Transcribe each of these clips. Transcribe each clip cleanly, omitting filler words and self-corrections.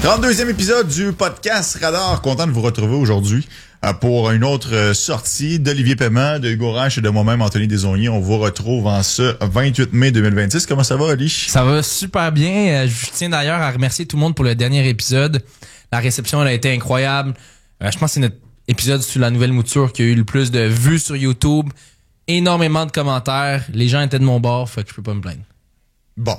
32e épisode du podcast Radar. Content de vous retrouver aujourd'hui pour une autre sortie d'Olivier Paiement, de Hugo Rache et de moi-même, Anthony Desaulniers. On vous retrouve en ce 28 mai 2026. Comment ça va, Oli? Ça va super bien. Je tiens d'ailleurs à remercier tout le monde pour le dernier épisode. La réception elle a été incroyable. Je pense que c'est notre épisode sur la nouvelle mouture qui a eu le plus de vues sur YouTube. Énormément de commentaires. Les gens étaient de mon bord, fait que je peux pas me plaindre. Bon.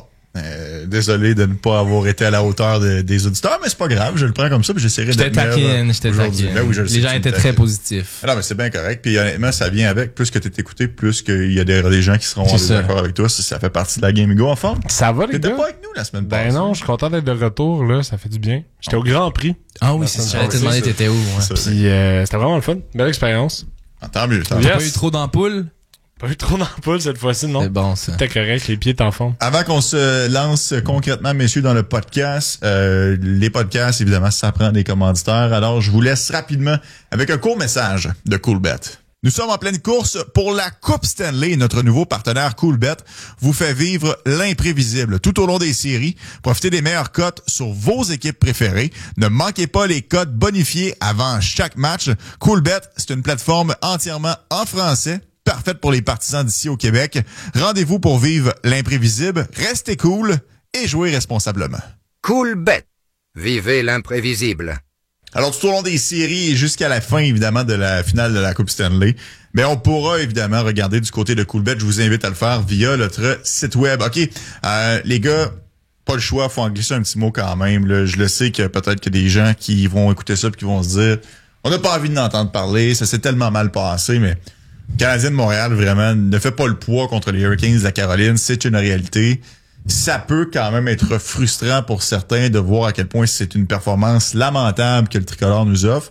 Désolé de ne pas avoir été à la hauteur des auditeurs, mais c'est pas grave, je le prends comme ça, puis j'essaierai d'être meilleur. J'étais taquine. Ben oui, les gens étaient très positifs. Non, mais c'est bien correct. Puis honnêtement, ça vient avec. Plus que t'es écouté, plus qu'il y a des gens qui seront en désaccord avec toi. Ça fait partie de la game. Go en forme. Ça va, les gars? T'étais pas avec nous la semaine passée. Ben non, je suis content d'être de retour, là. Ça fait du bien. J'étais au Grand Prix. Ah oui, c'est ça. J'allais te demander t'étais où. Ouais. Puis c'était vraiment le fun. Belle expérience. Tant mieux. T'as pas eu trop d'ampoules? Pas eu trop d'ampoule cette fois-ci, non? C'est bon, ça. T'es correct, les pieds t'en font. Avant qu'on se lance concrètement, messieurs, dans le podcast, les podcasts, évidemment, ça prend des commanditaires. Alors, je vous laisse rapidement avec un court message de Coolbet. Nous sommes en pleine course pour la Coupe Stanley. Notre nouveau partenaire Coolbet vous fait vivre l'imprévisible tout au long des séries. Profitez des meilleures cotes sur vos équipes préférées. Ne manquez pas les cotes bonifiées avant chaque match. Coolbet, c'est une plateforme entièrement en français, parfaite pour les partisans d'ici au Québec. Rendez-vous pour vivre l'imprévisible, restez cool et jouez responsablement. Coolbet. Vivez l'imprévisible. Alors, tout au long des séries et jusqu'à la fin, évidemment, de la finale de la Coupe Stanley, mais on pourra évidemment regarder du côté de Coolbet. Je vous invite à le faire via notre site web. OK, les gars, pas le choix, faut en glisser un petit mot quand même. Là. Je le sais que peut-être qu'il y a des gens qui vont écouter ça et qui vont se dire « On n'a pas envie de l'entendre parler, ça s'est tellement mal passé, mais... » Le Canadien de Montréal, vraiment, ne fait pas le poids contre les Hurricanes de la Caroline. C'est une réalité. Ça peut quand même être frustrant pour certains de voir à quel point c'est une performance lamentable que le tricolore nous offre.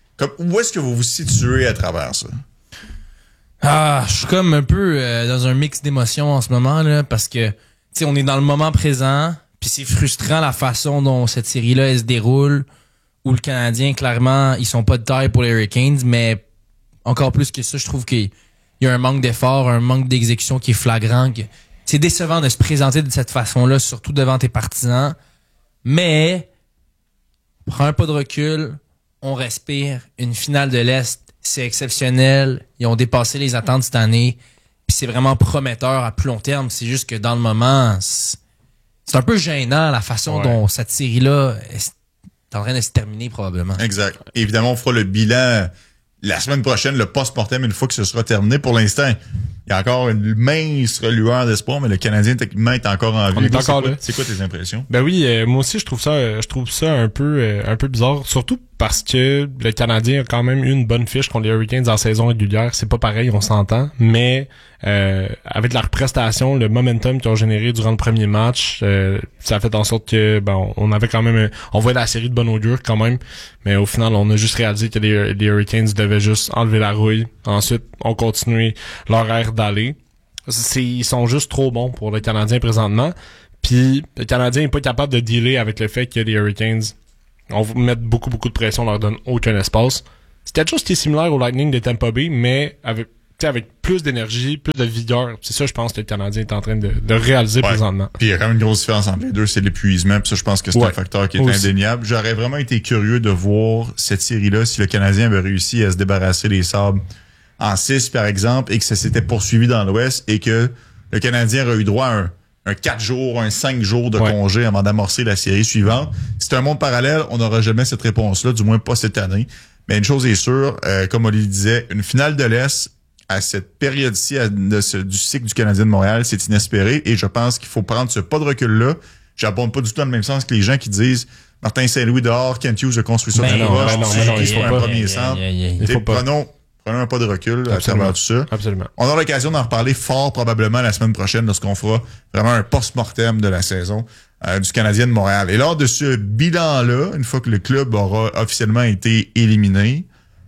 Où est-ce que vous vous situez à travers ça? Je suis comme un peu dans un mix d'émotions en ce moment, là, parce que, tu sais, on est dans le moment présent, puis c'est frustrant la façon dont cette série-là, elle se déroule, où le Canadien, clairement, ils sont pas de taille pour les Hurricanes, mais encore plus que ça, je trouve qu'il y a un manque d'effort, un manque d'exécution qui est flagrant. C'est décevant de se présenter de cette façon-là, surtout devant tes partisans. Mais, prends un pas de recul, on respire. Une finale de l'Est, c'est exceptionnel. Ils ont dépassé les attentes cette année. Puis c'est vraiment prometteur à plus long terme. C'est juste que dans le moment, c'est un peu gênant la façon dont cette série-là est en train de se terminer probablement. Exact. Évidemment, on fera le bilan la semaine prochaine, le post-mortem, une fois que ce sera terminé. Pour l'instant, il y a encore une mince lueur d'espoir, mais le Canadien, techniquement, est encore en vie. On est encore là. C'est quoi tes impressions? Ben oui, moi aussi, je trouve ça un peu bizarre. Surtout parce que le Canadien a quand même eu une bonne fiche contre les Hurricanes en saison régulière. C'est pas pareil, on s'entend. Mais, avec leur prestation, le momentum qu'ils ont généré durant le premier match, ça a fait en sorte que, on avait quand même, on voyait la série de bonne augure quand même. Mais au final, on a juste réalisé que les Hurricanes devaient juste enlever la rouille. Ensuite, on continuait leur air d'aller. Ils sont juste trop bons pour le Canadien présentement. Puis le Canadien est pas capable de dealer avec le fait que les Hurricanes, on va mettre beaucoup de pression, on leur donne aucun espace. C'est quelque chose qui est similaire au Lightning de Tampa Bay, mais avec plus d'énergie, plus de vigueur. C'est ça, je pense, que le Canadien est en train de réaliser présentement. Puis il y a quand même une grosse différence entre les deux, c'est l'épuisement. Puis ça, je pense que c'est un facteur qui est indéniable. J'aurais vraiment été curieux de voir cette série-là si le Canadien avait réussi à se débarrasser des Sabres en 6, par exemple, et que ça s'était poursuivi dans l'Ouest et que le Canadien aurait eu droit à un 4 jours, un 5 jours de congé avant d'amorcer la série suivante. C'est un monde parallèle, on n'aura jamais cette réponse-là, du moins pas cette année. Mais une chose est sûre, comme Oli disait, une finale de l'Est, à cette période-ci du cycle du Canadien de Montréal, c'est inespéré et je pense qu'il faut prendre ce pas de recul-là. J'abonde pas du tout dans le même sens que les gens qui disent Martin Saint-Louis dehors, Kent Hughes a construit ça dans la roche, il faut un premier centre. Prenons un pas de recul à travers tout ça. Absolument. On aura l'occasion d'en reparler fort probablement la semaine prochaine lorsqu'on fera vraiment un post-mortem de la saison du Canadien de Montréal. Et lors de ce bilan-là, une fois que le club aura officiellement été éliminé,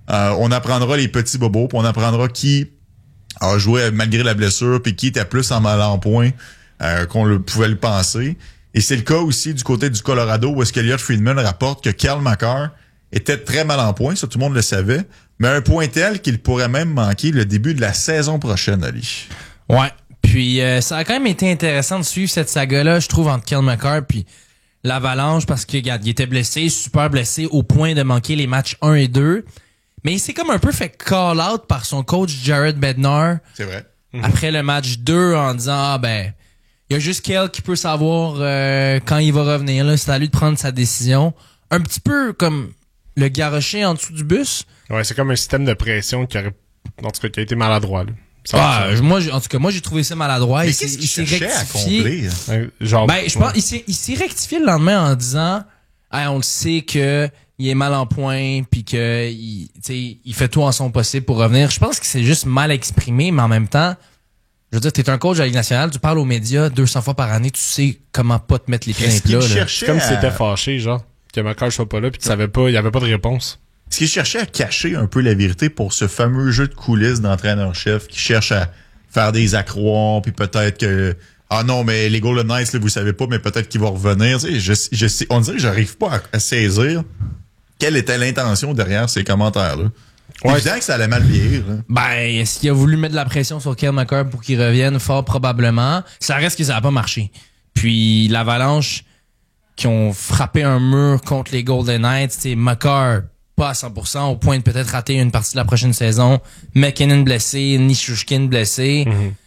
on apprendra les petits bobos, puis on apprendra qui a joué malgré la blessure, puis qui était plus en mal en point qu'on pouvait le penser. Et c'est le cas aussi du côté du Colorado, où est-ce qu'Elliot Friedman rapporte que Cale Makar était très mal en point, ça tout le monde le savait, mais un point tel qu'il pourrait même manquer le début de la saison prochaine, Ali. Ouais, puis ça a quand même été intéressant de suivre cette saga-là, je trouve, entre Cale Makar puis l'Avalanche parce que, regarde, il était blessé, super blessé, au point de manquer les matchs 1 et 2. Mais il s'est comme un peu fait call-out par son coach Jared Bednar. C'est vrai. Après le match 2 en disant, il y a juste Kel qui peut savoir quand il va revenir. Là. C'est à lui de prendre sa décision. Un petit peu comme le garrocher en dessous du bus. Ouais, c'est comme un système de pression qui a été maladroit. Là. Moi, j'ai trouvé ça maladroit. Mais qu'est-ce qu'il cherchait à accomplir? Je pense, il s'est rectifié le lendemain en disant, on le sait que il est mal en point, puis que il fait tout en son possible pour revenir. Je pense que c'est juste mal exprimé, mais en même temps, je veux dire, t'es un coach de la Ligue nationale, tu parles aux médias 200 fois par année, tu sais comment pas te mettre les pieds dans les plats. C'est comme si t'étais fâché, genre, que Makar soit pas là, puis tu savais pas, il y avait pas de réponse. Est-ce qu'il cherchait à cacher un peu la vérité pour ce fameux jeu de coulisses d'entraîneur-chef qui cherche à faire des accrocs, puis peut-être que non, mais les Golden Knights, là, vous savez pas, mais peut-être qu'ils vont revenir. Tu sais, je sais, on dirait que j'arrive pas à saisir quelle était l'intention derrière ces commentaires-là. C'est évident que ça allait mal vieillir. Là. Est-ce qu'il a voulu mettre de la pression sur Cale Makar pour qu'il revienne? Fort probablement. Ça reste que ça a pas marché. Puis l'Avalanche qui ont frappé un mur contre les Golden Knights, c'est Makar pas à 100%, au point de peut-être rater une partie de la prochaine saison. McKinnon blessé, Nichushkin blessé.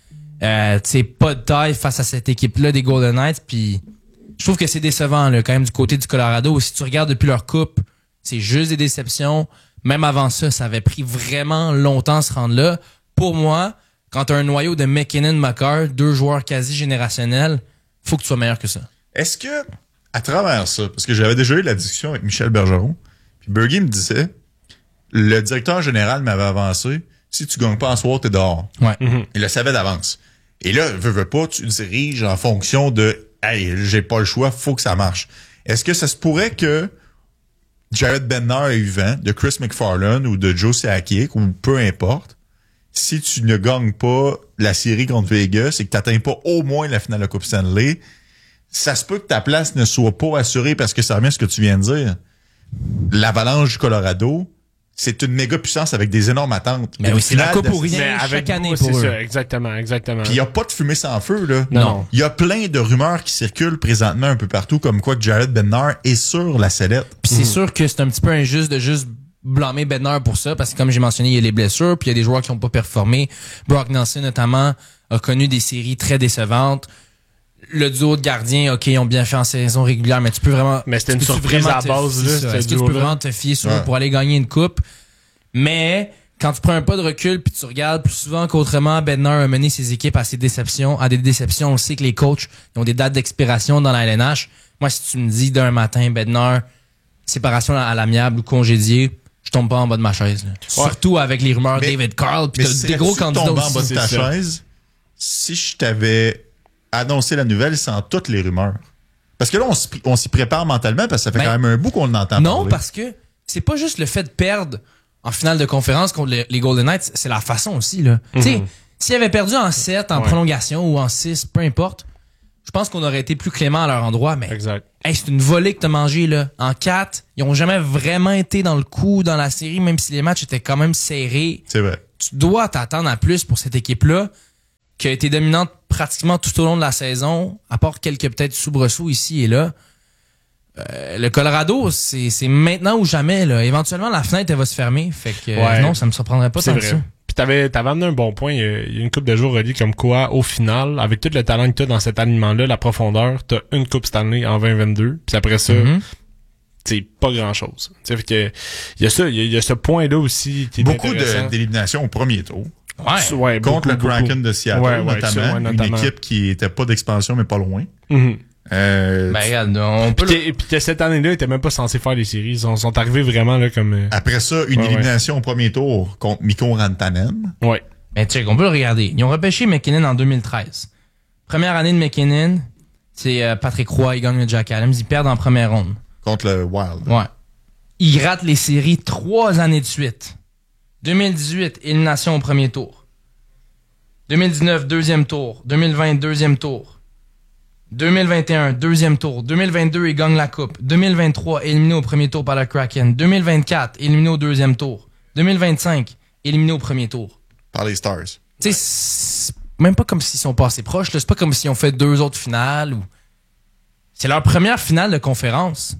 Pas de taille face à cette équipe-là des Golden Knights. Puis je trouve que c'est décevant là, quand même du côté du Colorado. Si tu regardes depuis leur coupe, c'est juste des déceptions. Même avant ça, ça avait pris vraiment longtemps à se rendre là. Pour moi, quand tu as un noyau de McKinnon, Makar, 2 joueurs quasi générationnels, faut que tu sois meilleur que ça. Est-ce que, à travers ça, parce que j'avais déjà eu la discussion avec Michel Bergeron, puis Bergie me disait, le directeur général m'avait avancé, si tu gagnes pas en soir, t'es dehors. Ouais. Il le savait d'avance. Et là, veux pas, tu diriges en fonction de, j'ai pas le choix, faut que ça marche. Est-ce que ça se pourrait que Jared Bednar ait eu vent de Chris McFarland ou de Joe Sakic ou peu importe, si tu ne gagnes pas la série contre Vegas et que t'atteins pas au moins la finale de la Coupe Stanley, ça se peut que ta place ne soit pas assurée parce que ça revient à ce que tu viens de dire. L'Avalanche du Colorado, c'est une méga puissance avec des énormes attentes. Mais oui, c'est la coupe pour rien chaque année pour eux. Ça, exactement. Puis il n'y a pas de fumée sans feu, là. Non. Il y a plein de rumeurs qui circulent présentement un peu partout, comme quoi que Jared Bednar est sur la sellette. Puis c'est sûr que c'est un petit peu injuste de juste blâmer Bednar pour ça, parce que comme j'ai mentionné, il y a les blessures, puis il y a des joueurs qui n'ont pas performé. Brock Nelson, notamment, a connu des séries très décevantes. Le duo de gardiens, OK, ils ont bien fait en saison régulière, mais tu peux vraiment... Mais c'était une surprise à la base, là. Est-ce que tu peux vraiment te fier sur eux pour aller gagner une coupe? Mais quand tu prends un pas de recul puis tu regardes plus souvent qu'autrement, Bednar a mené ses équipes à des déceptions. On sait que les coachs ils ont des dates d'expiration dans la LNH. Moi, si tu me dis d'un matin, Bednar, séparation à l'amiable ou congédié, je tombe pas en bas de ma chaise. Là. Surtout avec les rumeurs David Carl puis t'as des gros candidats en aussi. bas de ta chaise si je t'avais annoncé la nouvelle sans toutes les rumeurs? Parce que là, on s'y prépare mentalement parce que ça fait quand même un bout qu'on l'entend parler. Non, parce que c'est pas juste le fait de perdre en finale de conférence contre les Golden Knights, c'est la façon aussi, là. Tu sais, s'ils avaient perdu en 7, en prolongation ou en 6, peu importe, je pense qu'on aurait été plus clément à leur endroit, mais exact. C'est une volée que t'as mangé, là. En 4, ils ont jamais vraiment été dans le coup dans la série, même si les matchs étaient quand même serrés. C'est vrai. Tu dois t'attendre à plus pour cette équipe-là, qui a été dominante pratiquement tout au long de la saison, à part quelques peut-être soubresauts ici et là. Le Colorado, c'est maintenant ou jamais, là. Éventuellement, la fenêtre, elle va se fermer. Fait que, non, ça me surprendrait pas tant que ça. Puis t'avais amené un bon point. Il y a une couple de jours reliés comme quoi, au final, avec tout le talent que t'as dans cet alignement-là, la profondeur, t'as une Coupe Stanley en 2022. Puis après ça, c'est pas grand-chose. Fait que, il y a ce point-là aussi qui est beaucoup d'éliminations au premier tour. Ouais. Contre le Kraken de Seattle, notamment. Une équipe qui était pas d'expansion, mais pas loin. Regarde, on peut puis que cette année-là, ils étaient même pas censés faire les séries. Ils sont arrivés vraiment là comme... Après ça, une élimination au premier tour contre Mikko Rantanen. Ouais. Mais check, on peut le regarder. Ils ont repêché McKinnon en 2013. Première année de McKinnon, c'est Patrick Roy, il gagne le Jack Adams. Ils perdent en première ronde. Contre le Wild. Ouais. Ils ratent les séries 3 années de suite. 2018, élimination au premier tour. 2019, deuxième tour. 2020, deuxième tour. 2021, deuxième tour. 2022, ils gagnent la coupe. 2023, éliminé au premier tour par le Kraken. 2024, éliminé au deuxième tour. 2025, éliminé au premier tour. Par les Stars. Tu sais, c'est même pas comme s'ils sont passés proches. Là. C'est pas comme s'ils ont fait 2 autres finales. Ou... C'est leur première finale de conférence.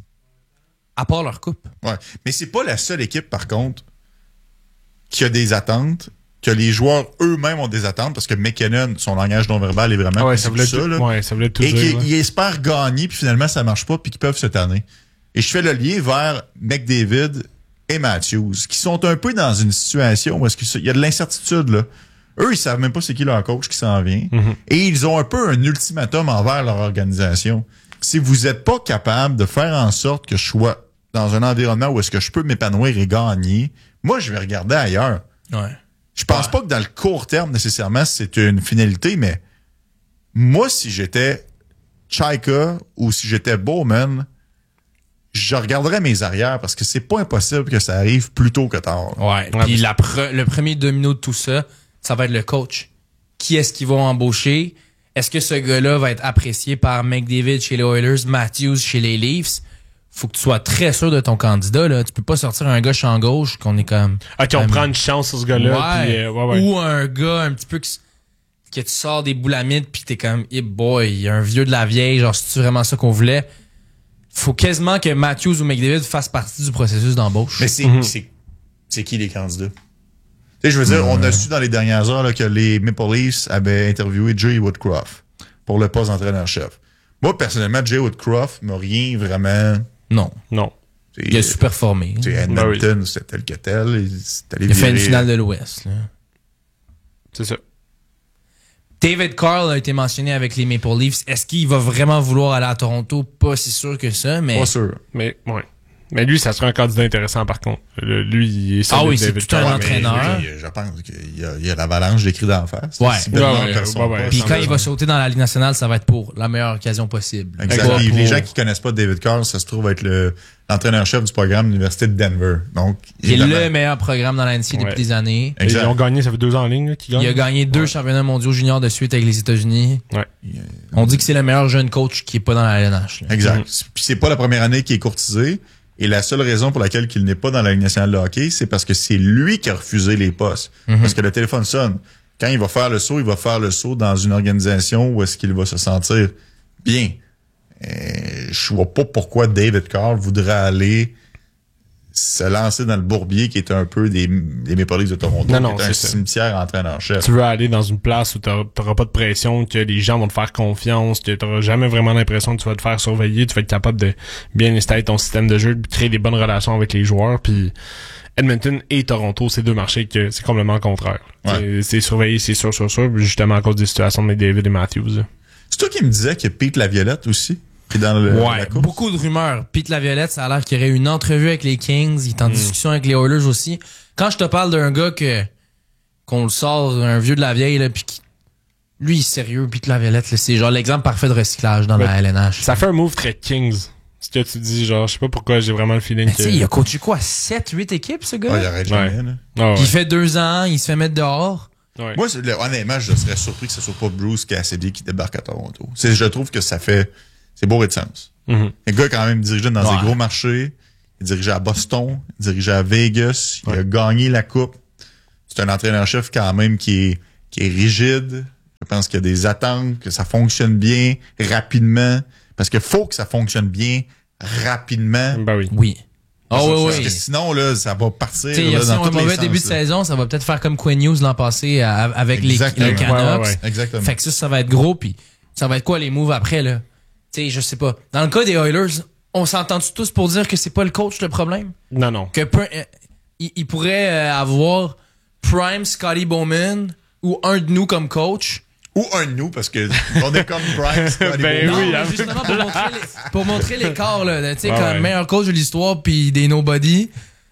À part leur coupe. Ouais. Mais c'est pas la seule équipe, par contre, qui a des attentes, que les joueurs eux-mêmes ont des attentes, parce que McKinnon, son langage non-verbal est vraiment ça voulait ça. Là, ça voulait tout et dire. qu'ils espèrent gagner, puis finalement, ça marche pas, puis qu'ils peuvent cette année. Et je fais le lien vers McDavid et Matthews, qui sont un peu dans une situation où il y a de l'incertitude, là. Eux, ils savent même pas c'est qui leur coach qui s'en vient. Mm-hmm. Et ils ont un peu un ultimatum envers leur organisation. Si vous êtes pas capable de faire en sorte que je sois dans un environnement où est-ce que je peux m'épanouir et gagner, moi, je vais regarder ailleurs. Ouais. Je pense pas que dans le court terme, nécessairement, c'est une finalité, mais moi, si j'étais Chaika ou si j'étais Bowman, je regarderais mes arrières parce que c'est pas impossible que ça arrive plus tôt que tard. Ouais. Puis le premier domino de tout ça, ça va être le coach. Qui est-ce qu'ils vont embaucher? Est-ce que ce gars-là va être apprécié par McDavid chez les Oilers, Matthews chez les Leafs? Faut que tu sois très sûr de ton candidat, là. Tu peux pas sortir un gars champ gauche qu'on est comme... on prend une chance sur ce gars-là. Ouais. Ou un gars un petit peu que tu sors des boulamides pis t'es comme, hey boy, il y a un vieux de la vieille, genre, c'est-tu vraiment ça qu'on voulait? Faut quasiment que Matthews ou McDavid fassent partie du processus d'embauche. Mais c'est qui les candidats? Tu sais, je veux dire, on a su dans les dernières heures là, que les Maple Leafs avaient interviewé Jay Woodcroft pour le poste d'entraîneur-chef. Moi, personnellement, Jay Woodcroft m'a rien vraiment... Non. Il a super formé. Edmonton, c'était tel que tel. Il a fait une finale de l'Ouest. Là. C'est ça. David Carl a été mentionné avec les Maple Leafs. Est-ce qu'il va vraiment vouloir aller à Toronto? Pas si sûr que ça, mais... Pas sûr. Mais lui, ça serait un candidat intéressant, par contre. Lui, il est solide. Ah oui, c'est tout un entraîneur. Je pense qu'il y a l'avalanche d'écrit d'en face. Ouais. Puis quand il va ça. sauter dans la Ligue nationale, ça va être pour la meilleure occasion possible. Exactement. Les gens qui connaissent pas David Carl, ça se trouve être l'entraîneur-chef du programme de l'Université de Denver. Donc, il est le meilleur programme dans la NCAA depuis des années. Ils ont gagné, ça fait 2 ans en ligne qu'ils gagnent. Il a gagné 2 championnats mondiaux juniors de suite avec les États-Unis. Ouais. On dit que c'est le meilleur jeune coach qui est pas dans la LNH. Là. Exact. Puis c'est pas la première année qu'il est courtisé. Et la seule raison pour laquelle il n'est pas dans la Ligue nationale de hockey, c'est parce que c'est lui qui a refusé les postes. Parce que le téléphone sonne. Quand il va faire le saut dans une organisation où est-ce qu'il va se sentir bien. Je vois pas pourquoi David Carl voudrait aller se lancer dans le bourbier qui est un peu des Maple Leafs de Toronto, qui est un cimetière entraîneur-chef. Tu veux aller dans une place où t'auras pas de pression, que les gens vont te faire confiance, que t'auras jamais vraiment l'impression que tu vas te faire surveiller, tu vas être capable de bien installer ton système de jeu, de créer des bonnes relations avec les joueurs, puis Edmonton et Toronto, c'est 2 marchés que c'est complètement le contraire. Ouais. C'est surveillé, c'est sûr, justement à cause des situations de McDavid et Matthews. C'est toi qui me disais que Pete Laviolette aussi? Dans la course. Beaucoup de rumeurs. Pete Laviolette, ça a l'air qu'il y aurait une entrevue avec les Kings. Il est en discussion avec les Oilers aussi. Quand je te parle d'un gars qu'on le sort, un vieux de la vieille, là, puis lui, il est sérieux. Pete Laviolette, là, c'est genre l'exemple parfait de recyclage dans la LNH. Ça fait un move très Kings. Ce que tu dis, genre, je sais pas pourquoi j'ai vraiment le feeling que... il a coaché quoi? 7-8 équipes, ce gars? Il arrête jamais, là. Il fait 2 ans, il se fait mettre dehors. Ouais. Moi, honnêtement, je serais surpris que ce soit pas Bruce Cassidy qui débarque à Toronto. Je trouve que ça fait... C'est beau et de sens. Le gars quand même dirigé dans des gros marchés. Il dirigeait à Boston, il dirigeait à Vegas, il a gagné la coupe. C'est un entraîneur-chef quand même qui est rigide. Je pense qu'il y a des attentes, que ça fonctionne bien, rapidement. Parce qu'il faut que ça fonctionne bien, rapidement. Ben oui. Oui. Parce que sinon, là, ça va partir là, dans tous les sens. Si on a un mauvais début de saison, ça va peut-être faire comme Quinn Hughes l'an passé avec les Canucks. Exactement. Fait que ça va être gros. Puis ça va être quoi les moves après, là? Tu sais, je sais pas. Dans le cas des Oilers, on s'entend-tu tous pour dire que c'est pas le coach le problème? Non. Que il pourrait avoir Prime Scotty Bowman ou un de nous comme coach. Ou un de nous, parce que on est comme Prime Scotty Bowman. Non, mais justement pour montrer l'écart, là. Tu sais, comme meilleur coach de l'histoire puis des nobody.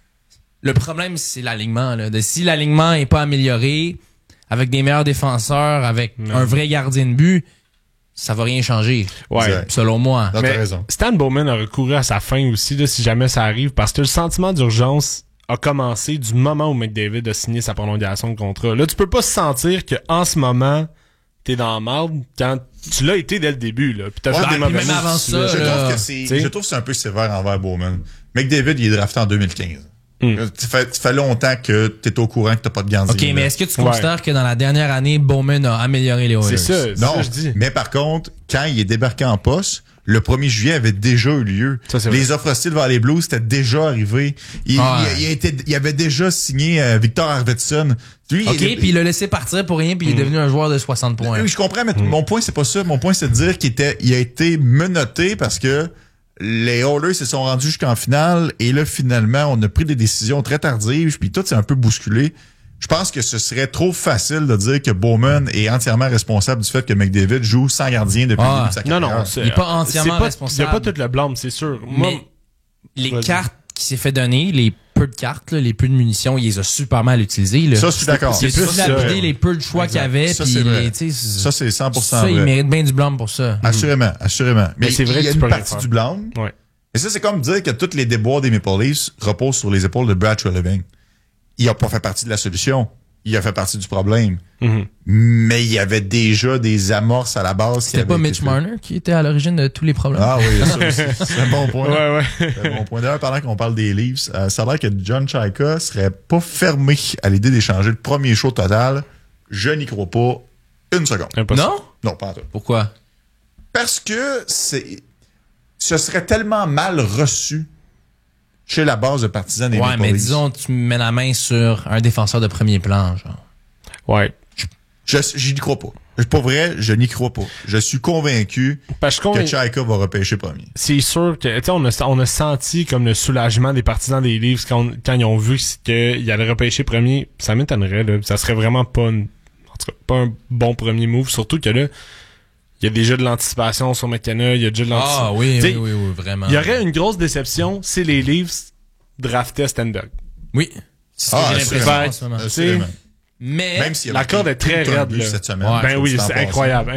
Le problème, c'est l'alignement, là. Si l'alignement est pas amélioré, avec des meilleurs défenseurs, avec un vrai gardien de but, ça va rien changer. Ouais. Selon moi. Non, t'as raison. Stan Bowman a recouru à sa fin aussi, là, si jamais ça arrive, parce que le sentiment d'urgence a commencé du moment où McDavid a signé sa prolongation de contrat. Là, tu peux pas se sentir que en ce moment, t'es dans la marde quand tu l'as été dès le début, là. Puis t'as fait des mauvais même avant ça, je trouve que c'est un peu sévère envers Bowman. McDavid, il est drafté en 2015. Ça fait longtemps que t'es au courant que t'as pas de gardien. OK, mais est-ce que tu considères que dans la dernière année, Bowman a amélioré les Oilers? C'est ça non, que je dis. Mais par contre, quand il est débarqué en poste, le 1er juillet avait déjà eu lieu. Les offres hostiles vers les Blues, c'était déjà arrivé. Il avait déjà signé Victor Arvidsson. Lui, puis il l'a laissé partir pour rien, puis il est devenu un joueur de 60 points. Oui, je comprends, mais mon point, c'est pas ça. Mon point, c'est de dire il a été menotté parce que les Oilers se sont rendus jusqu'en finale, et là, finalement, on a pris des décisions très tardives, puis tout s'est un peu bousculé. Je pense que ce serait trop facile de dire que Bowman est entièrement responsable du fait que McDavid joue sans gardien depuis le début de sa carrière. Non, il n'est pas entièrement responsable. Il n'y a pas tout le blâme, c'est sûr. Mais les cartes qu'il s'est fait donner, les peu de cartes, là, les peu de munitions, il les a super mal utilisées. Là. Ça, je suis d'accord. C'est plus lapidé les peu de choix qu'il y avait. Ça, puis ça, c'est 100% ça, vrai. il mérite bien du blâme pour ça. Assurément. Mais c'est vrai il y a une partie du blâme. Ouais. Et ça, c'est comme dire que tous les déboires des Maple Leafs reposent sur les épaules de Brad Treliving. Il n'a pas fait partie de la solution. Il a fait partie du problème. Mais il y avait déjà des amorces à la base. C'était pas Mitch Marner qui était à l'origine de tous les problèmes? Ah oui, ça aussi. C'est un bon point. Ouais. C'est un bon point. D'ailleurs, pendant qu'on parle des Leafs, ça a l'air que John Chayka serait pas fermé à l'idée d'échanger le premier show total. Je n'y crois pas une seconde. Impossible. Non? Non, pas en tout. Pourquoi? Parce que ce serait tellement mal reçu chez la base de partisans des Maple Leafs. Ouais, mais disons, tu mets la main sur un défenseur de premier plan, genre. Ouais. J'y crois pas. Pour vrai, je n'y crois pas. Je suis convaincu que Chayka va repêcher premier. C'est sûr que, tu sais, on a senti comme le soulagement des partisans des Leafs quand ils ont vu qu'ils allaient repêcher premier. Ça m'étonnerait, là. Ça serait vraiment pas en tout cas, pas un bon premier move. Surtout que là, il y a déjà de l'anticipation sur McKenna, il y a déjà de l'anticipation. Ah oui, vraiment. Il y aurait une grosse déception si les Leafs draftaient Stenberg. Oui. C'est ce que j'ai l'impression en ce moment. Mais même si la corde est très raide là. Cette semaine. Ben oui, c'est incroyable.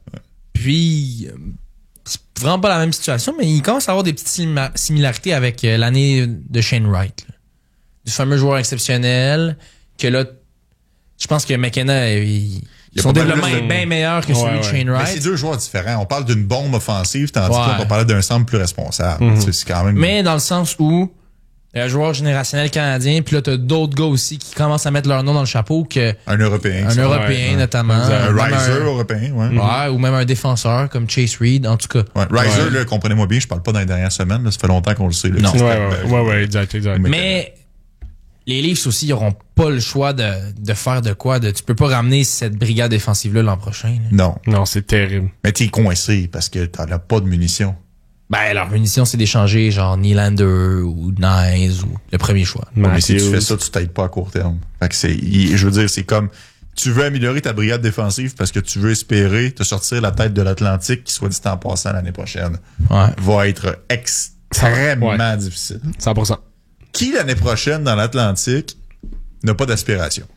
Puis c'est vraiment pas la même situation, mais il commence à avoir des petites similarités avec l'année de Shane Wright. Là. Du fameux joueur exceptionnel que là, je pense que McKenna, son développement est bien meilleur que celui de Shane Wright. Mais c'est deux joueurs différents. On parle d'une bombe offensive, tandis qu'on parlait d'un centre plus responsable. C'est quand même... Mais dans le sens où un joueur générationnel canadien, puis là, t'as d'autres gars aussi qui commencent à mettre leur nom dans le chapeau que... Un Européen. Un Européen, notamment. Un riser européen, ouais. Ou même un défenseur comme Chase Reed, en tout cas. Ouais, riser, là, comprenez-moi bien, je parle pas dans les dernières semaines, là, ça fait longtemps qu'on le sait. Là, non. Ouais, exact. Mais les Leafs aussi, ils auront pas le choix de faire de quoi. Tu peux pas ramener cette brigade défensive-là l'an prochain. Là. Non, c'est terrible. Mais t'es coincé parce que t'en as pas de munitions. Ben, leur munition, c'est d'échanger genre Nylander ou Nyes ou le premier choix. Mais si tu fais ça, tu t'aides pas à court terme. Fait que je veux dire, c'est comme, tu veux améliorer ta brigade défensive parce que tu veux espérer te sortir la tête de l'Atlantique qui, soit dit en passant l'année prochaine, va être extrêmement difficile. 100%. Qui, l'année prochaine, dans l'Atlantique, n'a pas d'aspiration?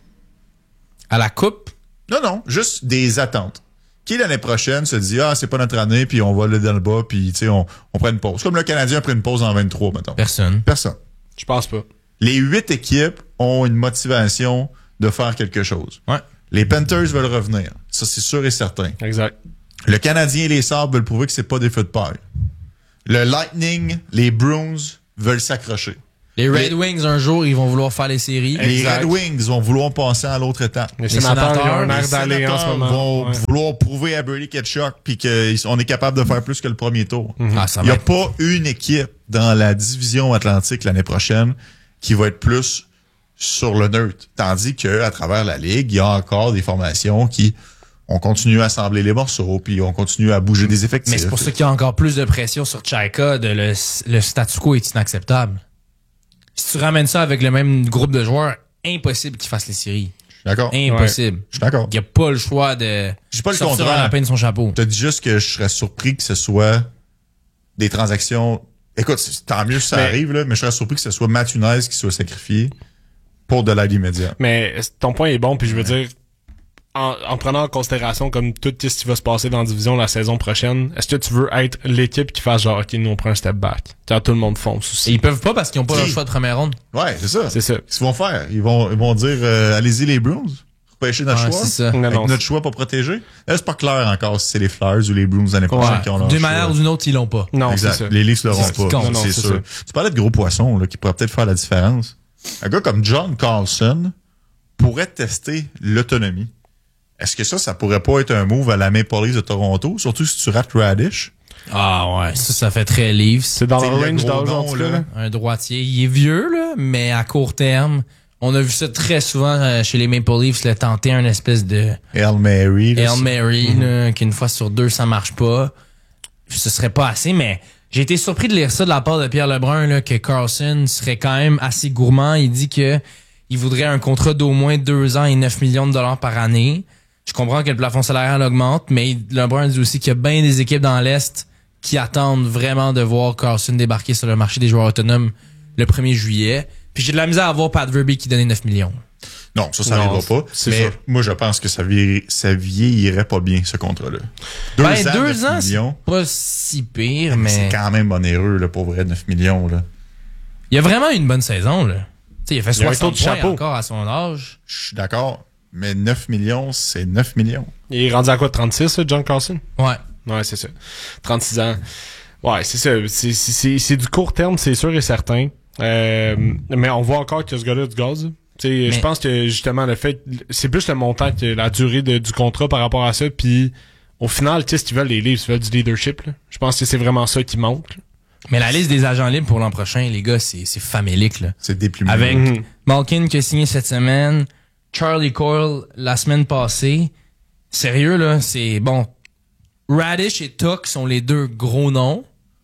À la coupe? Non, juste des attentes. Qui, l'année prochaine, se dit, c'est pas notre année, puis on va le dans le bas, puis, tu sais, on prend une pause. Comme le Canadien a pris une pause en 23, mettons. Personne. Je pense pas. Les 8 équipes ont une motivation de faire quelque chose. Ouais. Les Panthers veulent revenir. Ça, c'est sûr et certain. Exact. Le Canadien et les Sabres veulent prouver que c'est pas des feux de paille. Le Lightning, les Bruins veulent s'accrocher. Les Red Wings, un jour, ils vont vouloir faire les séries. Les Red Wings vont vouloir passer à l'autre étape. Les sénateurs vont vouloir prouver à Brady Tkachuk puis qu'on est capable de faire plus que le premier tour. Il n'y a pas une équipe dans la division Atlantique l'année prochaine qui va être plus sur le neutre. Tandis qu'à travers la Ligue, il y a encore des formations qui on continue à assembler les morceaux puis on continue à bouger des effectifs. Mais c'est pour ça qu'il y a encore plus de pression sur Chayka. Le statu quo est inacceptable. Si tu ramènes ça avec le même groupe de joueurs, impossible qu'ils fassent les séries. D'accord. Impossible. Je suis d'accord. Il n'y a pas le choix de sortir la peine de son chapeau. Tu as dit juste que je serais surpris que ce soit des transactions... Écoute, tant mieux si ça arrive, là, mais je serais surpris que ce soit Matthew Nice qui soit sacrifié pour de l'aide immédiate. Mais ton point est bon, puis je veux dire, en prenant en considération comme tout ce qui va se passer dans la division la saison prochaine, est-ce que tu veux être l'équipe qui fasse genre, OK, nous on prend un step back? Quand tout le monde fonce aussi. Et ils peuvent pas parce qu'ils n'ont pas le choix de première ronde. Ouais, c'est ça. C'est ça. Qu'est-ce qu'ils vont faire? Ils vont dire, allez-y les Bruins, repêchez notre choix. C'est ça. Avec notre choix pour protéger. Là, c'est pas clair encore si c'est les Flyers ou les Bruins l'année prochaine qui ont leur choix. D'une manière ou d'une autre, ils l'ont pas. Non, exact. C'est ça. Les Leafs l'auront pas. C'est sûr. Tu parlais de gros poissons, là, qui pourraient peut-être faire la différence. Un gars comme John Carlson pourrait tester l'autonomie. Est-ce que ça pourrait pas être un move à la Maple Leafs de Toronto, surtout si tu rates Radish? Ah ouais, ça fait très Leafs. C'est dans le range d'âge, en tout cas, là. Un droitier. Il est vieux, là, mais à court terme, on a vu ça très souvent chez les Maple Leafs, là, tenter un espèce de Hail Mary. là, qu'une fois sur deux, ça marche pas. Ce serait pas assez, mais j'ai été surpris de lire ça de la part de Pierre Lebrun, là, que Carlson serait quand même assez gourmand. Il dit que il voudrait un contrat d'au moins 2 ans et 9 millions de dollars par année. Je comprends que le plafond salarial augmente, mais Lebrun dit aussi qu'il y a bien des équipes dans l'Est qui attendent vraiment de voir Carlson débarquer sur le marché des joueurs autonomes le 1er juillet. Puis j'ai de la misère à voir Pat Verbeek qui donnait 9 millions. Non, ça n'arrivera pas. Mais moi, je pense que ça vieillirait pas bien, ce contrat-là. 2 ans, c'est pas si pire, mais... C'est quand même onéreux, là, pour vrai, 9 millions, là. Il a vraiment une bonne saison, là. T'sais, il a fait 60 points chapeau. encore à son âge. Je suis d'accord, mais 9 millions, c'est 9 millions. Il est rendu à quoi, 36, là, John Carlson? Ouais. Ouais, c'est ça. 36 ans. Ouais, c'est ça. C'est du court terme, c'est sûr et certain. Mais on voit encore que ce gars-là a du gaz. Je pense que justement le fait, c'est plus le montant que la durée du contrat par rapport à ça. Puis au final, ce qu'ils veulent les Leafs, ils veulent du leadership. Là. Je pense que c'est vraiment ça qui manque. Là. Mais la liste des agents libres pour l'an prochain, les gars, c'est famélique. Là. C'est déplumé. Avec Malkin qui a signé cette semaine, Charlie Coyle la semaine passée. Sérieux, là, c'est bon. Radish et Tuck sont les 2 gros noms.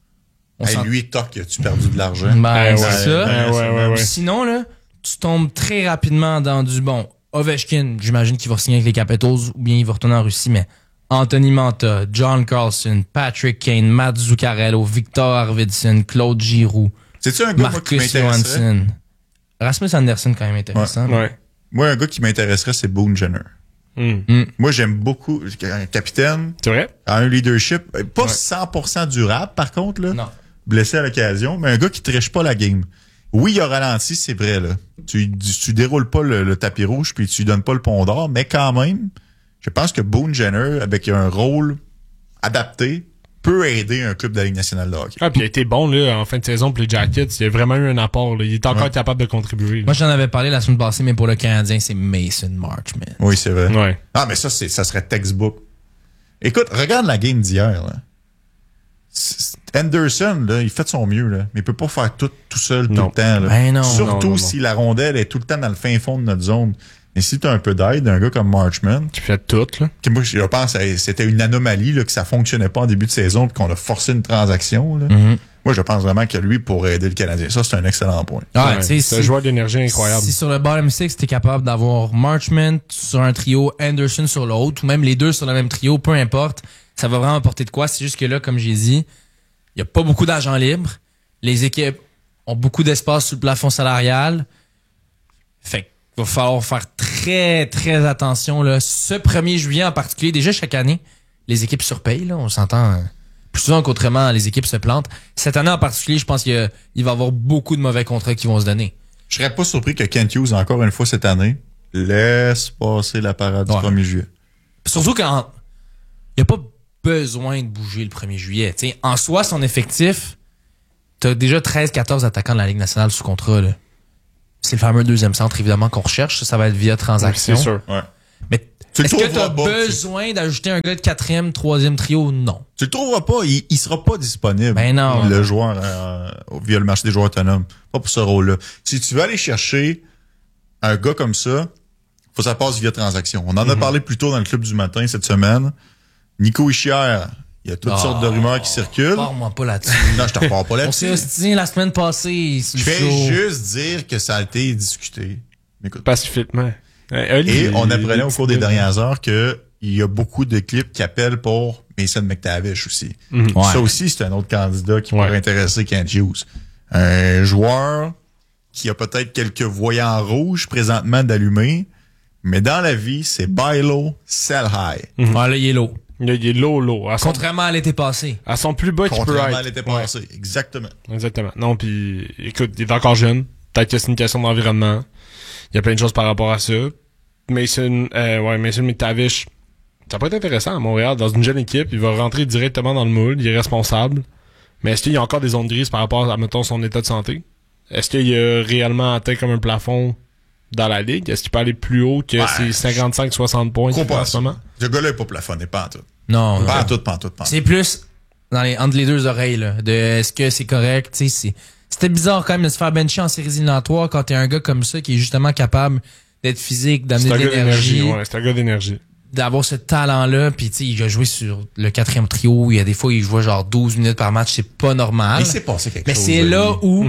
Lui, Tuck, as-tu perdu de l'argent? Ben, c'est ça. Ouais. Sinon, là, tu tombes très rapidement dans du bon. Ovechkin, j'imagine qu'il va signer avec les Capitals ou bien il va retourner en Russie, mais Anthony Manta, John Carlson, Patrick Kane, Matt Zuccarello, Victor Arvidsson, Claude Giroux. C'est-tu un gars qui m'intéresserait? Johansson. Rasmus Anderson, quand même intéressant. Ouais. Moi, un gars qui m'intéresserait, c'est Boone Jenner. Moi, j'aime beaucoup un capitaine. C'est vrai? A un leadership, pas 100% durable, par contre, là. Non. Blessé à l'occasion, mais un gars qui triche pas la game. Oui, il a ralenti, c'est vrai, là. Tu déroules pas le tapis rouge puis tu lui donnes pas le pont d'or, mais quand même, je pense que Boone Jenner, avec un rôle adapté, peut aider un club de la Ligue nationale de hockey. Ah, puis il a été bon, là, en fin de saison pour les Jackets. Il a vraiment eu un apport, là. Il est encore capable de contribuer. Là. Moi, j'en avais parlé la semaine passée, mais pour le Canadien, c'est Mason Marchment. Oui, c'est vrai. Ouais. Ah, mais ça serait textbook. Écoute, regarde la game d'hier, là. Anderson, là, il fait de son mieux, là, mais il peut pas faire tout seul tout le temps. Là. Ben non. Surtout si la rondelle est tout le temps dans le fin fond de notre zone. Mais si tu as un peu d'aide d'un gars comme Marchment, qui fait tout, là. Moi, je pense que c'était une anomalie, là, que ça fonctionnait pas en début de saison et qu'on a forcé une transaction. Là. Moi, je pense vraiment que lui pourrait aider le Canadien. Ça, c'est un excellent point. Ah, c'est un joueur d'énergie incroyable. Si sur le bottom six, t'es capable d'avoir Marchment sur un trio, Anderson sur l'autre, ou même les deux sur le même trio, peu importe, ça va vraiment apporter de quoi. C'est juste que là, comme j'ai dit, il y a pas beaucoup d'agents libres. Les équipes ont beaucoup d'espace sur le plafond salarial. Fait qu'il va falloir faire très, très attention, là. Ce 1er juillet en particulier, déjà chaque année, les équipes surpayent, là. On s'entend plus souvent qu'autrement, les équipes se plantent. Cette année en particulier, je pense qu'il va y avoir beaucoup de mauvais contrats qui vont se donner. Je serais pas surpris que Kent Hughes, encore une fois cette année, laisse passer la parade du 1er juillet. Surtout quand il n'y a pas besoin de bouger le 1er juillet. T'sais, en soi, son effectif, t'as déjà 13-14 attaquants de la Ligue nationale sous contrat. Là. C'est le fameux deuxième centre, évidemment, qu'on recherche. Ça va être via transaction. C'est sûr. Ouais. Mais est-ce que tu as besoin d'ajouter un gars de 4e, 3e trio? Non. Tu le trouveras pas. Il sera pas disponible. Ben non. Le joueur via le marché des joueurs autonomes. Pas pour ce rôle-là. Si tu veux aller chercher un gars comme ça, faut que ça passe via transaction. On en a parlé plus tôt dans le club du matin cette semaine. Nico Hischier, il y a toutes sortes de rumeurs qui circulent. Parle-moi pas là-dessus. Non, je te repars pas là-dessus. On s'est ostinés la semaine passée. Je vais juste dire que ça a été discuté. Écoute. Pacifiquement. Et on apprenait au cours des dernières heures que il y a beaucoup de clips qui appellent pour Mason McTavish aussi. Ouais. Ça aussi, c'est un autre candidat qui pourrait intéresser Kent Hughes. Un joueur qui a peut-être quelques voyants rouges présentement d'allumer, mais dans la vie, c'est buy low, sell high. Ouais, là, il est low. Il est low. Contrairement à l'été passé. À son plus bas, tu peux Contrairement à l'été passé. Exactement. Exactement. Non, puis écoute, il est encore jeune. Peut-être que c'est une question d'environnement. Il y a plein de choses par rapport à ça. Mason McTavish, ça peut être intéressant à Montréal. Dans une jeune équipe, il va rentrer directement dans le moule. Il est responsable. Mais est-ce qu'il y a encore des zones grises par rapport à, mettons, son état de santé? Est-ce qu'il a réellement atteint comme un plafond dans la ligue? Est-ce qu'il peut aller plus haut que ses 55-60 points qu'il fait en ce moment? Ce gars-là n'est pas plafonné, pas en tout. Non. Pas en tout. C'est plus entre les deux oreilles, là, de est-ce que c'est correct, tu sais, c'était bizarre quand même de se faire bencher en séries éliminatoires quand t'es un gars comme ça qui est justement capable d'être physique, d'amener de l'énergie. Ouais, c'est un gars d'énergie. D'avoir ce talent-là, puis tu sais, il a joué sur le 4e trio, il y a des fois il jouait genre 12 minutes par match, c'est pas normal. Il s'est passé quelque chose. Mais c'est là où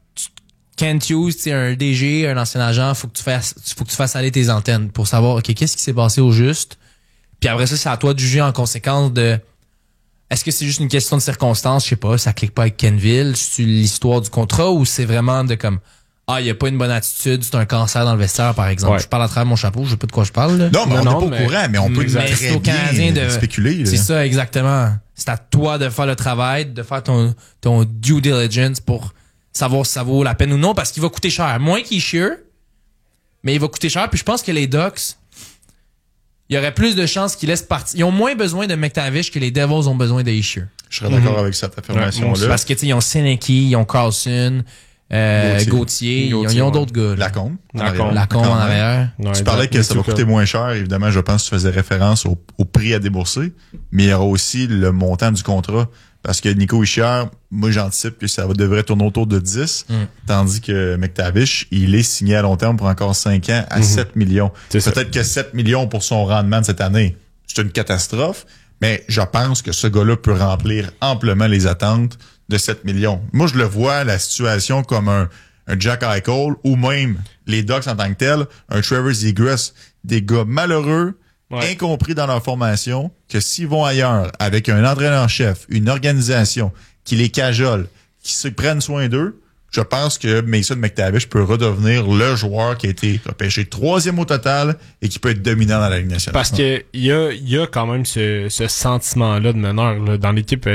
Kent Hughes, tu sais, un DG, un ancien agent, faut que tu fasses aller tes antennes pour savoir OK, qu'est-ce qui s'est passé au juste. Puis après ça, c'est à toi de juger en conséquence de est-ce que c'est juste une question de circonstance, je sais pas, ça clique pas avec Kenville, c'est l'histoire du contrat ou c'est vraiment de comme il y a pas une bonne attitude, c'est un cancer dans le vestiaire par exemple. Ouais. Je parle à travers mon chapeau, je sais pas de quoi je parle là. Non, mais on n'est pas au courant, mais on peut très bien spéculer. Là. C'est ça exactement. C'est à toi de faire le travail, de faire ton due diligence pour savoir si ça vaut la peine ou non parce qu'il va coûter cher. Moins qu'il chire, mais il va coûter cher puis je pense que les Ducks il y aurait plus de chances qu'ils laissent partir. Ils ont moins besoin de McTavish que les Devils ont besoin de Hischier. Je serais d'accord avec cette affirmation-là. Parce que, tu sais, ils ont Seneki, ils ont Carlson, Gauthier, ils ont d'autres gars. Lacombe en arrière. Ouais, tu parlais que ça va coûter moins cher. Évidemment, je pense que tu faisais référence au prix à débourser, mais il y aura aussi le montant du contrat. Parce que Nico Hischier, moi, j'anticipe que ça devrait tourner autour de 10, tandis que McTavish, il est signé à long terme pour encore 5 ans à 7 millions. Peut-être que 7 millions pour son rendement de cette année, c'est une catastrophe, mais je pense que ce gars-là peut remplir amplement les attentes de 7 millions. Moi, je le vois, la situation comme un Jack Eichel ou même les Ducks en tant que tels, un Trevor Zegras, des gars malheureux, incompris dans leur formation, que s'ils vont ailleurs avec un entraîneur-chef, une organisation qui les cajole, qui se prennent soin d'eux, je pense que Mason McTavish peut redevenir le joueur qui a été repêché 3e au total et qui peut être dominant dans la Ligue nationale. Parce que il y a quand même ce sentiment-là de meneur là, dans l'équipe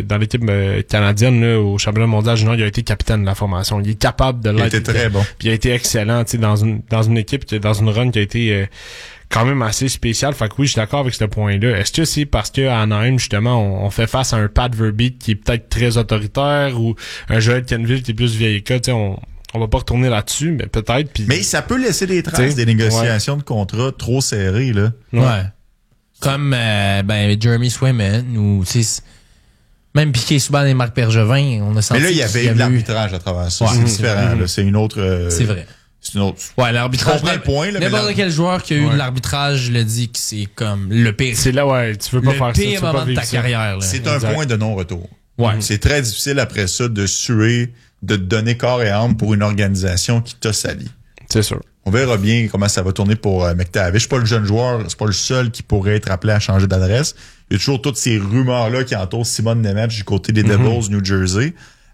canadienne là, au championnat mondial junior, il a été capitaine de la formation. Il est capable de l'être. Il était très bon. Puis il a été excellent, tu sais, dans une équipe, dans une run qui a été quand même assez spécial. Fait que oui, je suis d'accord avec ce point-là. Est-ce que c'est parce que à Anaheim, justement, on fait face à un Pat Verbeek qui est peut-être très autoritaire ou un Joel Kenville qui est plus vieille que, tu sais, on va pas retourner là-dessus, mais peut-être. Pis, mais ça peut laisser des traces des négociations de contrats trop serrées, là. Ouais. Comme, Jeremy Swayman ou, tu sais, même Piqué Souban et Marc Bergevin, on a senti. Mais là, il y avait eu l'arbitrage à travers ça. C'est différent, là. C'est une autre, c'est vrai. C'est une autre. Ouais, l'arbitrage. Je comprends le point, là. N'importe quel joueur qui a eu de l'arbitrage le dit que c'est comme le pire. C'est là, tu veux pas faire ça. Le pire moment de ta carrière, là. C'est un point de non-retour. Ouais. C'est très difficile après ça de suer, de te donner corps et âme pour une organisation qui t'a sali. C'est sûr. On verra bien comment ça va tourner pour McTavish. C'est pas le jeune joueur, c'est pas le seul qui pourrait être appelé à changer d'adresse. Il y a toujours toutes ces rumeurs-là qui entourent Simon Nemec du côté des Devils, New Jersey.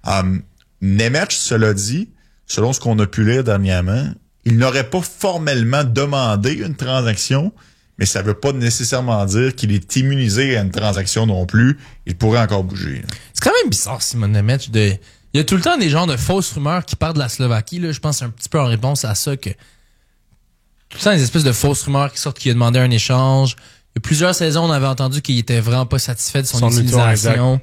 Nemec, cela dit, selon ce qu'on a pu lire dernièrement, il n'aurait pas formellement demandé une transaction, mais ça veut pas nécessairement dire qu'il est immunisé à une transaction non plus. Il pourrait encore bouger. C'est quand même bizarre, Simon Nemec. Il y a tout le temps des genres de fausses rumeurs qui partent de la Slovaquie. Là. Je pense un petit peu en réponse à ça que tout le temps des espèces de fausses rumeurs qui sortent qu'il a demandé un échange. Il y a plusieurs saisons, on avait entendu qu'il était vraiment pas satisfait de son utilisation.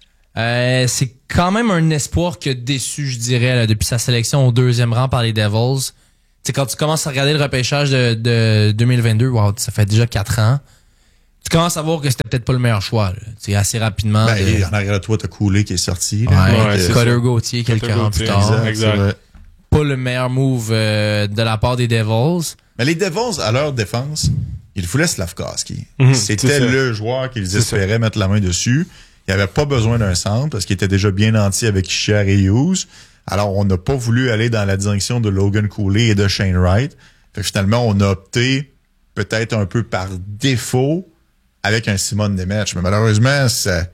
C'est quand même un espoir qui a déçu, je dirais, là, depuis sa sélection au 2e rang par les Devils. T'sais, quand tu commences à regarder le repêchage de 2022, wow, ça fait déjà 4 ans, tu commences à voir que c'était peut-être pas le meilleur choix. Assez rapidement. En arrière de toi, t'as Cooley qui est sorti. Cutter Gauthier quelques rangs plus tard. Exact. Pas le meilleur move de la part des Devils. Mais les Devils, à leur défense, ils voulaient Slavkovski. C'était le joueur qu'ils espéraient mettre la main dessus. Il n'y avait pas besoin d'un centre parce qu'il était déjà bien nanti avec Hischier et Hughes. Alors, on n'a pas voulu aller dans la direction de Logan Cooley et de Shane Wright. Fait que finalement, on a opté peut-être un peu par défaut avec un Simon Nemec. Mais malheureusement,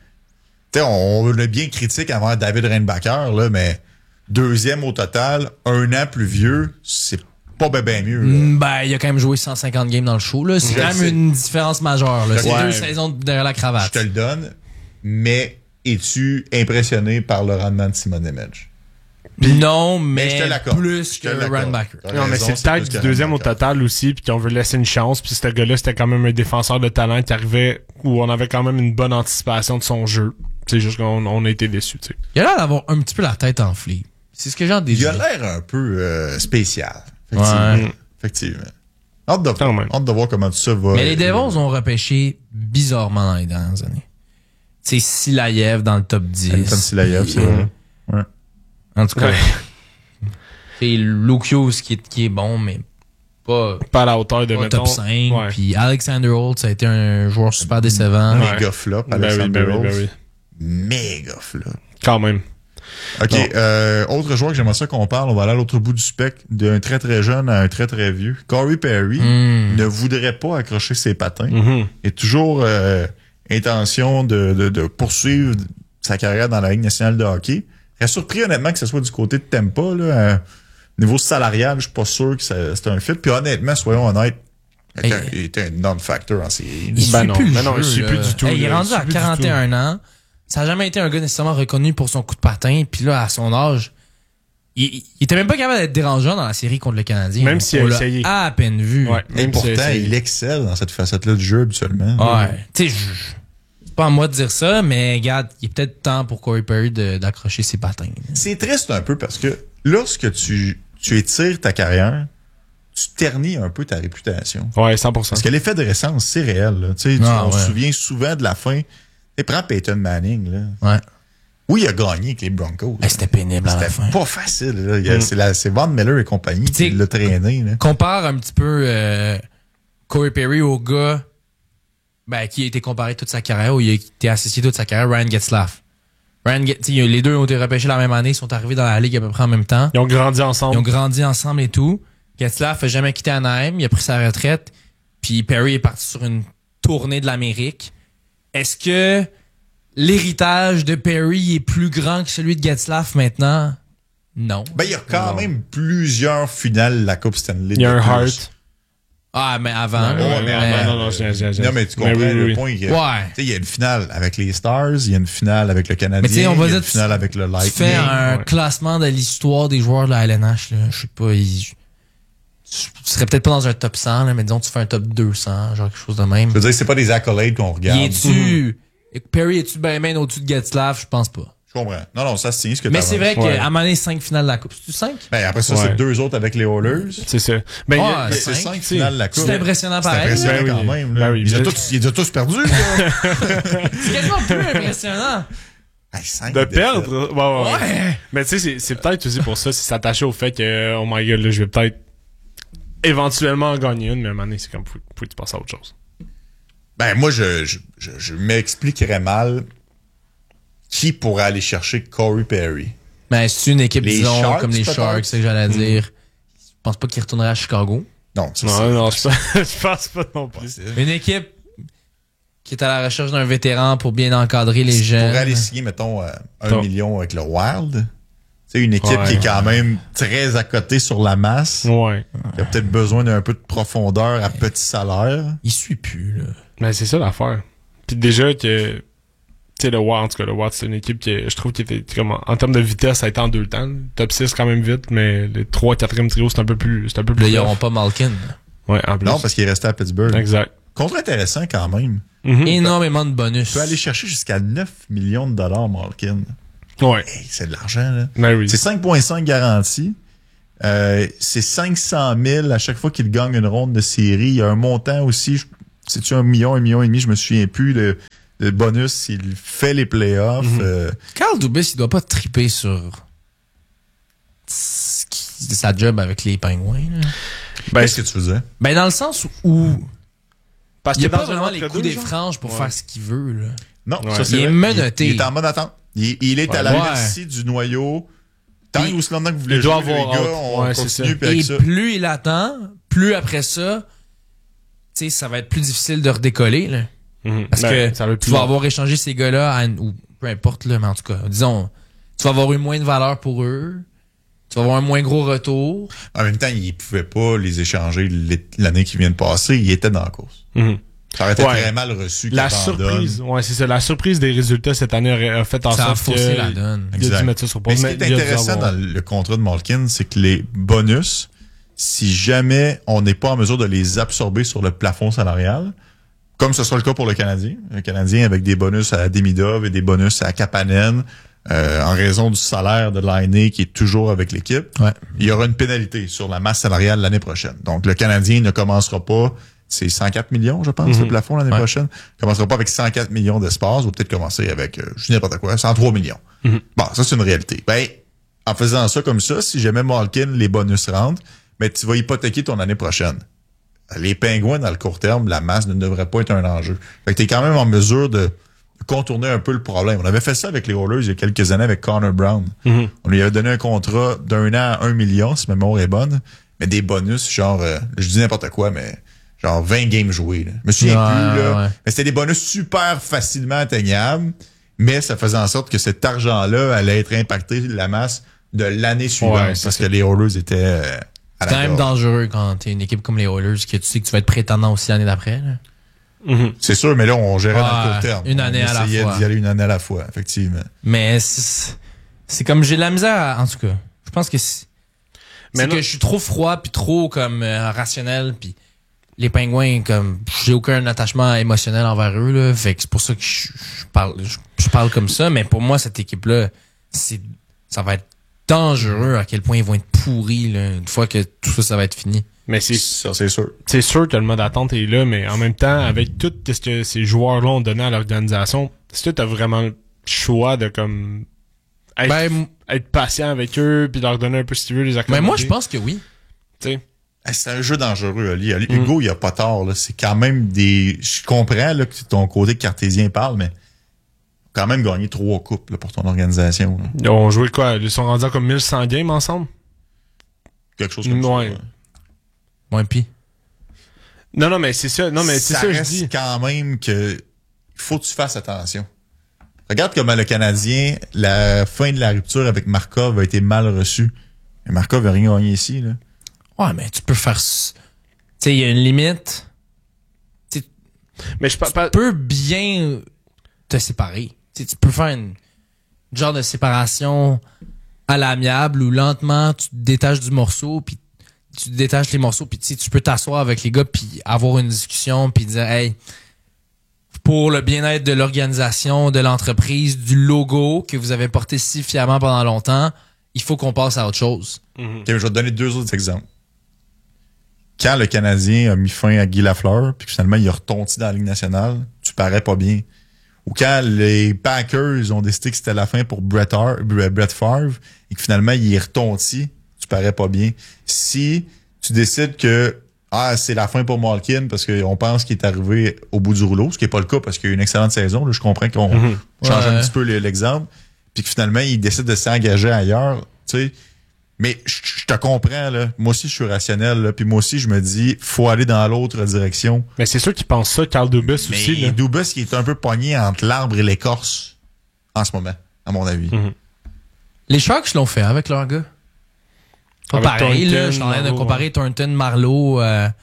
on est bien critique envers David Reinbacher, là, mais 2e au total, 1 an plus vieux, c'est pas bien mieux. Là. Il a quand même joué 150 games dans le show. Là. C'est quand même une différence majeure. Là. C'est 2 saisons derrière la cravate. Je te le donne, mais es-tu impressionné par le rendement de Simon Nemec? Non, mais plus que Reinbacher. Non, mais c'est peut-être du 2e au total aussi, puis qu'on veut laisser une chance. Puis ce gars-là, c'était quand même un défenseur de talent qui arrivait où on avait quand même une bonne anticipation de son jeu. C'est juste qu'on a été déçus. T'sais. Il a l'air d'avoir un petit peu la tête enflée. C'est ce que j'ai entendu. Il a l'air un peu spécial. Effectivement. Hâte de voir comment tout ça va. Mais les Devils ont repêché bizarrement dans les dernières années. C'est Silayev dans le top 10. Anton Silayev, c'est vrai. Ouais. En tout cas, c'est Lukius qui est bon, mais pas à la hauteur de, pas mettons... top 5. Ouais. Puis Alexander Holt, ça a été un joueur super décevant. Méga flop, Alexander Rose. oui. Méga flop. Quand même. OK. Autre joueur que j'aimerais ça qu'on parle, on va aller à l'autre bout du spectre, d'un très très jeune à un très très vieux. Corey Perry ne voudrait pas accrocher ses patins. Il a toujours intention de poursuivre sa carrière dans la Ligue nationale de hockey. Je serais surpris honnêtement que ce soit du côté de Tampa. Là, niveau salarial, je suis pas sûr que c'est un fit. Puis honnêtement, soyons honnêtes, il était un non-factor en série. Il suit plus le il jeu, suit plus du tout. Il est rendu à 41 ans. Ça n'a jamais été un gars nécessairement reconnu pour son coup de patin. Puis là, à son âge, il était même pas capable d'être dérangeant dans la série contre le Canadien. Même s'il a essayé. À peine vu. Ouais, Et pourtant, il excelle dans cette facette-là du jeu habituellement. Ouais. Tu sais, c'est pas à moi de dire ça, mais regarde, il est peut-être temps pour Corey Perry d'accrocher ses patins. C'est triste un peu parce que lorsque tu étires ta carrière, tu ternis un peu ta réputation. Ouais, 100%. Parce que l'effet de récence, c'est réel. Là. Tu sais, on se souvient souvent de la fin. Et prends Peyton Manning. Là. Ouais. Oui, il a gagné avec les Broncos. C'était pénible à la fin. C'était pas facile. Là. C'est Von Miller et compagnie qui l'a traîné. Là. Compare un petit peu Corey Perry au gars qui a été comparé toute sa carrière, où il a été associé toute sa carrière, Ryan Getzlaf. Les deux ont été repêchés la même année, ils sont arrivés dans la ligue à peu près en même temps. Ils ont grandi ensemble. Et tout. Getzlaf n'a jamais quitté Anaheim, il a pris sa retraite, puis Perry est parti sur une tournée de l'Amérique. Est-ce que l'héritage de Perry est plus grand que celui de Getzlaf maintenant? Non. Il y a quand même plusieurs finales de la Coupe Stanley. Il y a un Hart. Ah, mais avant. Non, mais tu comprends le point. Il y a une finale avec les Stars, il y a une finale avec le Canadien, il y a une finale avec le Lightning. Tu fais un classement de l'histoire des joueurs de la LNH, là. Je sais pas, tu serais peut-être pas dans un top 100, là, mais disons, tu fais un top 200, genre quelque chose de même. Je veux dire, c'est pas des accolades qu'on regarde. Perry, es-tu bien au-dessus de Getzlaf? Je pense pas. Je comprends. Non, ça, c'est ce que mais c'est vrai qu'à un moment donné, 5 finales de la Coupe. C'est-tu 5? Après ça, c'est 2 autres avec les Oilers. C'est ça. C'est 5 finales de la Coupe. C'est impressionnant pareil. C'est impressionnant quand même. Là. Il les a tous perdus. C'est quasiment plus impressionnant. De perdre? Ouais. Mais tu sais, c'est peut-être aussi pour ça, c'est s'attacher au fait que, oh my god, là, je vais peut-être éventuellement en gagner une, mais à un moment donné, c'est comme, faut que tu passes à autre chose. Moi, je m'expliquerais mal qui pourrait aller chercher Corey Perry. C'est une équipe, disons, Sharks, comme les Sharks, c'est ce que j'allais dire. Je pense pas qu'il retournerait à Chicago. Non, c'est ça. Non, je pense pas non plus. Une équipe qui est à la recherche d'un vétéran pour bien encadrer les jeunes. Tu pourrais aller signer, mettons, 1 million avec le Wild. C'est une équipe qui est quand même très à côté sur la masse. Ouais. Qui a peut-être besoin d'un peu de profondeur à petit salaire. Il suit plus, là. Mais c'est ça l'affaire. Puis déjà que, tu sais, le Wild, en tout cas, le Wild, c'est une équipe qui, je trouve, qui était, comme, en termes de vitesse, ça a été en 2 temps. Top 6 quand même vite, mais les 3, 4e trio, c'est un peu plus. Là, ils n'auront pas Malkin. Ouais, en plus. Non, parce qu'il est resté à Pittsburgh. Exact. Contre intéressant quand même. Énormément de bonus. Tu peux aller chercher jusqu'à 9 millions de dollars, Malkin. Ouais. Hey, c'est de l'argent, là. Ben oui. C'est 5,5 garantis. C'est 500 000 à chaque fois qu'il gagne une ronde de série. Il y a un montant aussi, c'est-tu 1 million, 1,5 million, je me souviens plus, le bonus s'il fait les playoffs. Carl Dubas, il doit pas triper sur sa job avec les Pingouins. Qu'est-ce que tu faisais? Dans le sens où parce il n'y a que pas vraiment les coups des franges pour faire ce qu'il veut. Là. Non, ça, c'est il est menotté. Il est en mode attente. Il est à la merci du noyau. Tant ou longtemps que vous voulez jouer, les gars, on continue. Et plus il attend, plus après ça, tu sais, ça va être plus difficile de redécoller. Là. Parce que ça va tu vas avoir échangé ces gars-là, ou peu importe, là, mais en tout cas, disons, tu vas avoir eu moins de valeur pour eux. Tu vas avoir un moins gros retour. En même temps, il pouvait pas les échanger l'année qui vient de passer. Il était dans la course. Ça aurait été très mal reçu. La surprise, c'est ça. La surprise des résultats cette année a fait en sorte que... Ça a faussé la donne. Exact. Il a dû mettre ça sur pause. Mais ce qui est intéressant dans le contrat de Malkin, c'est que les bonus, si jamais on n'est pas en mesure de les absorber sur le plafond salarial, comme ce sera le cas pour le Canadien avec des bonus à Demidov et des bonus à Kapanen, en raison du salaire de Laine qui est toujours avec l'équipe, il y aura une pénalité sur la masse salariale l'année prochaine. Donc, le Canadien ne commencera pas c'est 104 millions, je pense, le plafond l'année prochaine. Commencera pas avec 104 millions d'espace, ou peut-être commencer avec, je dis n'importe quoi, 103 millions. Bon, ça, c'est une réalité. Ben, en faisant ça comme ça, si jamais Malkin, les bonus rentrent, ben, tu vas hypothéquer ton année prochaine. Les Pingouins, dans le court terme, la masse ne devrait pas être un enjeu. Fait que t'es quand même en mesure de contourner un peu le problème. On avait fait ça avec les Oilers il y a quelques années avec Connor Brown. On lui avait donné un contrat d'1 an à 1 million, si ma mémoire est bonne, mais des bonus, genre, je dis n'importe quoi, mais genre 20 games joués. Là. Je me souviens plus, là. Ouais. Mais c'était des bonus super facilement atteignables, mais ça faisait en sorte que cet argent-là allait être impacté de la masse de l'année suivante, parce que les Oilers étaient c'est quand même dangereux quand t'es une équipe comme les Oilers, que tu sais que tu vas être prétendant aussi l'année d'après. Là. C'est sûr, mais là, on gérait dans le court terme. Une année à la fois. On essayait d'y aller une année à la fois, effectivement. Mais c'est comme j'ai de la misère, en tout cas. Je pense que c'est que je suis trop froid puis trop comme rationnel, puis les Pingouins, comme j'ai aucun attachement émotionnel envers eux, là. Fait que c'est pour ça que je parle comme ça. Mais pour moi, cette équipe-là, ça va être dangereux à quel point ils vont être pourris là, une fois que tout ça va être fini. Mais c'est sûr. C'est sûr que le mode d'attente est là, mais en même temps, avec tout ce que ces joueurs-là ont donné à l'organisation, est-ce que tu as vraiment le choix de comme être patient avec eux puis leur donner un peu si tu veux les accommoder? Mais moi, je pense que oui. T'sais. C'est un jeu dangereux, Ali. Hugo, il a pas tort. Là. C'est quand même des... Je comprends là, que ton côté cartésien parle, mais quand même gagné 3 coupes là, pour ton organisation. Là. Ils ont joué quoi? Ils sont rendus à comme 1100 games ensemble? Quelque chose comme ça. Ouais, pis. Non, mais c'est ça. Non, mais c'est ça, je dis. Quand même que il faut que tu fasses attention. Regarde comment le Canadien, la fin de la rupture avec Markov a été mal reçue. Et Markov n'a rien gagné ici, là. Ouais, mais tu peux faire... Tu sais, il y a une limite. Mais tu peux bien te séparer. T'sais, tu peux faire une genre de séparation à l'amiable où lentement, tu te détaches du morceau, puis tu détaches les morceaux, puis tu peux t'asseoir avec les gars, puis avoir une discussion, puis dire, hey, pour le bien-être de l'organisation, de l'entreprise, du logo que vous avez porté si fièrement pendant longtemps, il faut qu'on passe à autre chose. Okay, je vais te donner 2 autres exemples. Quand le Canadien a mis fin à Guy Lafleur, puis finalement il a retonti dans la Ligue nationale, tu parais pas bien. Ou quand les Packers ont décidé que c'était la fin pour Brett Favre, et que finalement il est retonti, tu parais pas bien. Si tu décides que c'est la fin pour Malkin parce qu'on pense qu'il est arrivé au bout du rouleau, ce qui n'est pas le cas parce qu'il y a eu une excellente saison, là, je comprends qu'on change un petit peu l'exemple, puis que finalement il décide de s'engager ailleurs, tu sais. Mais je te comprends, là. Moi aussi, je suis rationnel, là. Puis moi aussi, je me dis, faut aller dans l'autre direction. Mais c'est sûr qu'ils pensent ça, Carl Dubas aussi, là. Dubas, qui est un peu pogné entre l'arbre et l'écorce en ce moment, à mon avis. Les Sharks l'ont fait avec leur gars. Pas pareil, là. Je suis en train de comparer Thornton, Marleau à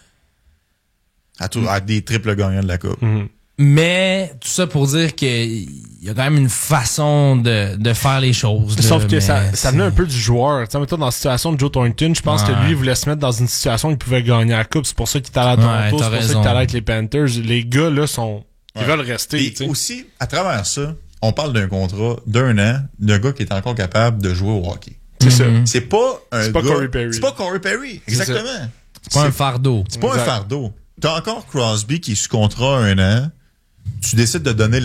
des triples gagnants de la Coupe. Mais tout ça pour dire qu'il y a quand même une façon de faire les choses. Là, sauf que ça venait un peu du joueur. Tu sais, mettons, dans la situation de Joe Thornton, je pense que lui, il voulait se mettre dans une situation où il pouvait gagner la Coupe. C'est pour ça qu'il est allé à Toronto, c'est pour ça qu'il est allé avec les Panthers. Les gars, là, ils veulent rester. Et aussi, à travers ça, on parle d'un contrat d'1 an d'un gars qui est encore capable de jouer au hockey. C'est ça. C'est pas Corey Perry. C'est pas Corey Perry. Exactement. C'est pas un fardeau. C'est pas un fardeau. T'as encore Crosby qui est sous contrat 1 an. Tu décides de donner